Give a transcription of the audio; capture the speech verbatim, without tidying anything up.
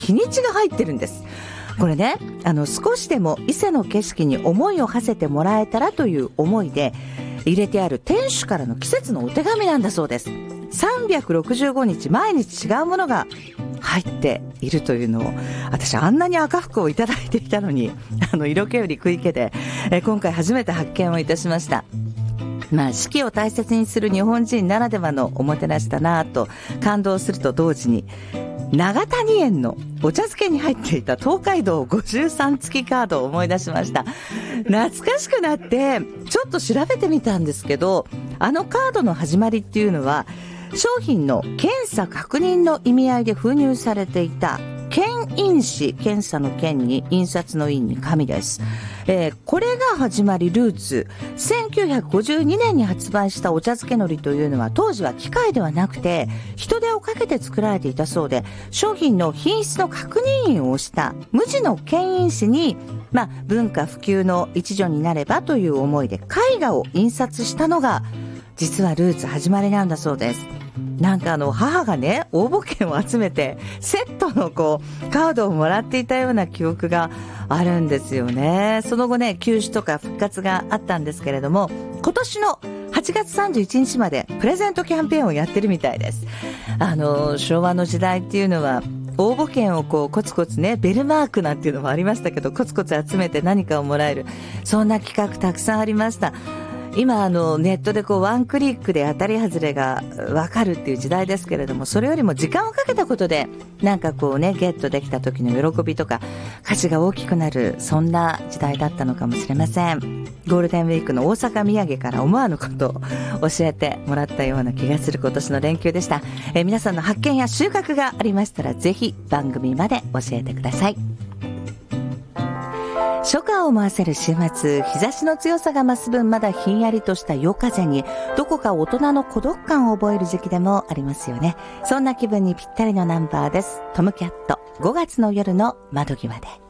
日にちが入ってるんです。これね、あの少しでも伊勢の景色に思いを馳せてもらえたらという思いで入れてある店主からの季節のお手紙なんだそうです。さんびゃくろくじゅうごにち毎日違うものが入っているというのを、私あんなに赤福をいただいていたのに、あの色気より食い気で、え今回初めて発見をいたしました。まあ、四季を大切にする日本人ならではのおもてなしだなと感動すると同時に、長谷園のお茶漬けに入っていた東海道ごじゅうさん付きカードを思い出しました。懐かしくなってちょっと調べてみたんですけど、あのカードの始まりっていうのは商品の検査確認の意味合いで封入されていた検印紙、検査の検に印刷の印に紙です。えー、これが始まりルーツ。せんきゅうひゃくごじゅうにねんに発売したお茶漬け海苔というのは当時は機械ではなくて人手をかけて作られていたそうで、商品の品質の確認印をした無地の検印紙に、まあ、文化普及の一助になればという思いで絵画を印刷したのが実はルーツ始まりなんだそうです。なんかあの母がね、応募券を集めてセットのこうカードをもらっていたような記憶があるんですよね。その後ね、休止とか復活があったんですけれども、今年のはちがつさんじゅういちにちまでプレゼントキャンペーンをやってるみたいです。あの昭和の時代っていうのは応募券をこうコツコツね、ベルマークなんていうのもありましたけど、コツコツ集めて何かをもらえる、そんな企画たくさんありました。今あのネットでこうワンクリックで当たり外れが分かるっていう時代ですけれども、それよりも時間をかけたことでなんかこうね、ゲットできた時の喜びとか価値が大きくなる、そんな時代だったのかもしれません。ゴールデンウィークの大阪土産から思わぬことを教えてもらったような気がする今年の連休でした。え皆さんの発見や収穫がありましたらぜひ番組まで教えてください。初夏を思わせる週末、日差しの強さが増す分まだひんやりとした夜風にどこか大人の孤独感を覚える時期でもありますよね。そんな気分にぴったりのナンバーです。トムキャット、ごがつの夜の窓際で。